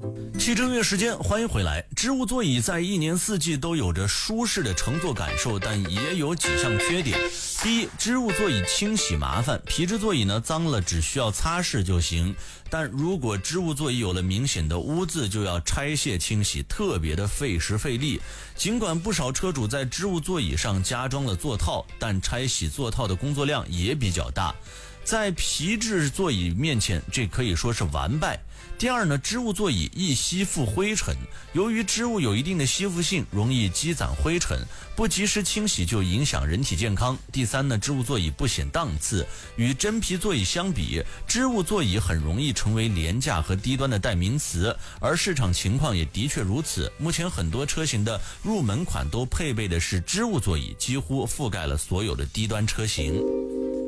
汽车音乐时间，欢迎回来。织物座椅在一年四季都有着舒适的乘坐感受，但也有几项缺点。第一，织物座椅清洗麻烦，皮质座椅呢脏了只需要擦拭就行，但如果织物座椅有了明显的污渍，就要拆卸清洗，特别的费时费力。尽管不少车主在织物座椅上加装了座套，但拆洗座套的工作量也比较大。在皮质座椅面前，这可以说是完败。第二呢，织物座椅易吸附灰尘，由于织物有一定的吸附性，容易积攒灰尘，不及时清洗就影响人体健康。第三呢，织物座椅不显档次，与真皮座椅相比，织物座椅很容易成为廉价和低端的代名词，而市场情况也的确如此。目前很多车型的入门款都配备的是织物座椅，几乎覆盖了所有的低端车型。